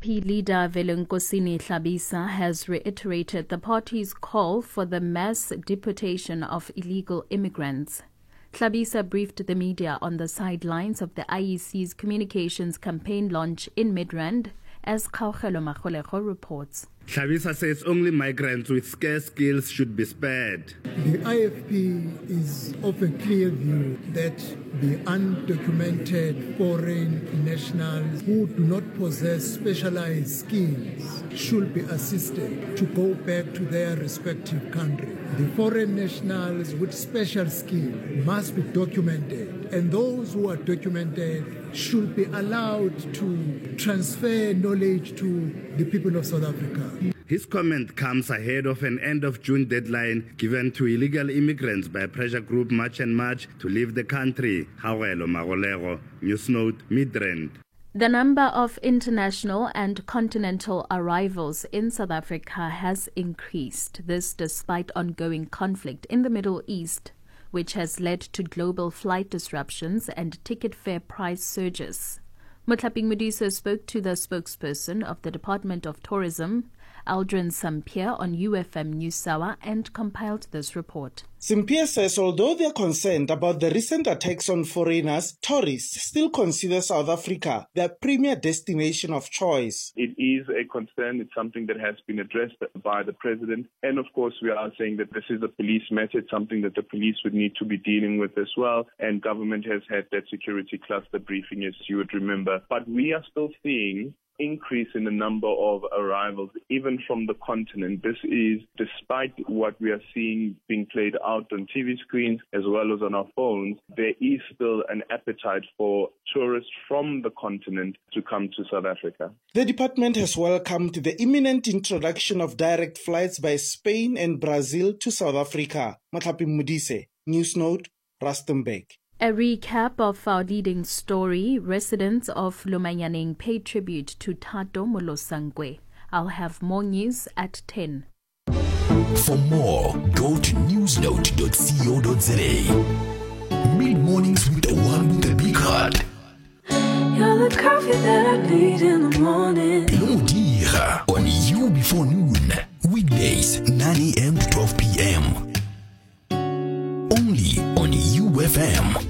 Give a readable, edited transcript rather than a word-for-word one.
AFP leader Velenkosini Hlabisa has reiterated the party's call for the mass deportation of illegal immigrants. Hlabisa briefed the media on the sidelines of the IEC's communications campaign launch in Midrand, as Kaugelo Magolego reports. Hlabisa says only migrants with scarce skills should be spared. The IFP is of a clear view that the undocumented foreign nationals who do not possess specialized skills should be assisted to go back to their respective country. The foreign nationals with special skill must be documented, and those who are documented should be allowed to transfer knowledge to the people of South Africa. His comment comes ahead of an end-of-June deadline given to illegal immigrants by pressure group March and March to leave the country. Kaugelo Magolego, Newsnote, Midrand. The number of international and continental arrivals in South Africa has increased, this despite ongoing conflict in the Middle East, which has led to global flight disruptions and ticket fare price surges. Motlhaping Modise spoke to the spokesperson of the Department of Tourism, Aldrin Sampier, on UFM News Hour and compiled this report. Sampier says although they are concerned about the recent attacks on foreigners, tourists still consider South Africa their premier destination of choice. It is a concern. It's something that has been addressed by the president. And of course, we are saying that this is a police message, something that the police would need to be dealing with as well. And government has had that security cluster briefing, as you would remember. But we are still seeing increase in the number of arrivals, even from the continent. This is despite what we are seeing being played out on TV screens as well as on our phones. There is still an appetite for tourists from the continent to come to South Africa. The department has welcomed the imminent introduction of direct flights by Spain and Brazil to South Africa. Motlhaping Modise, Newsnote, Rustenburg. A recap of our leading story. Residents of Lomanyaneng pay tribute to Thato Molosangwe. I'll have more news at 10. For more, go to newsnote.co.za. Mid-mornings with the one with the big heart. You're the coffee that I need in the morning.